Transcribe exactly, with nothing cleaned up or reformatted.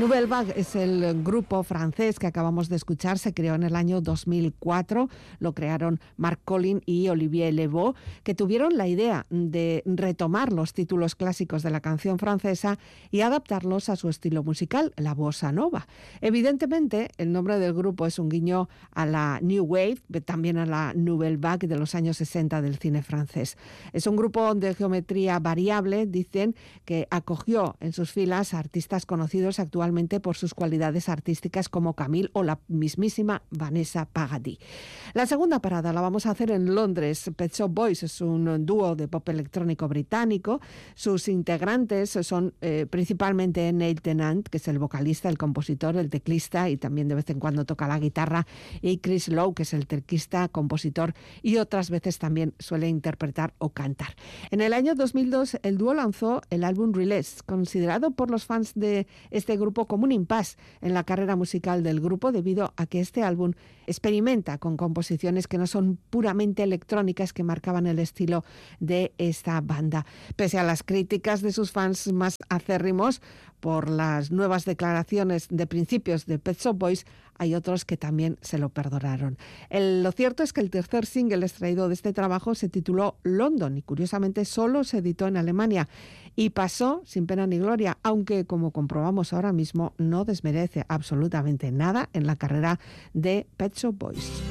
Nouvelle Vague es el grupo francés que acabamos de escuchar. Se creó en el año dos mil cuatro. Lo crearon Marc Collin y Olivier Leveau, que tuvieron la idea de retomar los títulos clásicos de la canción francesa y adaptarlos a su estilo musical, la bossa nova. Evidentemente, el nombre del grupo es un guiño a la New Wave, también a la Nouvelle Vague de los años sesenta del cine francés. Es un grupo de geometría variable, dicen, que acogió en sus filas a artistas conocidos actualmente por sus cualidades artísticas como Camille o la mismísima Vanessa Paradis. La segunda parada la vamos a hacer en Londres. Pet Shop Boys es un dúo de pop electrónico británico. Sus integrantes son eh, principalmente Neil Tennant, que es el vocalista, el compositor, el teclista y también de vez en cuando toca la guitarra, y Chris Lowe, que es el teclista, compositor y otras veces también suele interpretar o cantar. En el año dos mil dos el dúo lanzó el álbum Release, considerado por los fans de este grupo como un impasse en la carrera musical del grupo, debido a que este álbum experimenta con composiciones que no son puramente electrónicas, que marcaban el estilo de esta banda. Pese a las críticas de sus fans más acérrimos por las nuevas declaraciones de principios de Pet Shop Boys, hay otros que también se lo perdonaron. El, lo cierto es que el tercer single extraído de este trabajo se tituló London y curiosamente solo se editó en Alemania y pasó sin pena ni gloria, aunque como comprobamos ahora mismo no desmerece absolutamente nada en la carrera de Pet Shop Boys.